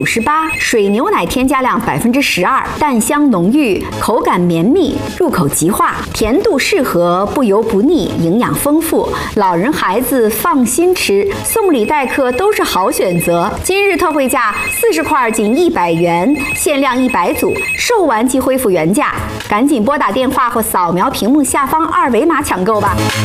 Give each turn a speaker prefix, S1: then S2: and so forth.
S1: 58%，水牛奶添加量12%，淡香浓郁，口感绵密，入口即化，甜度适合，不油不腻，营养丰富，老人孩子放心吃，送礼待客都是好选择。今日特惠价40块仅100元，限量100组，售完即恢复原价，赶紧拨打电话或扫描屏幕下方2维码抢购吧。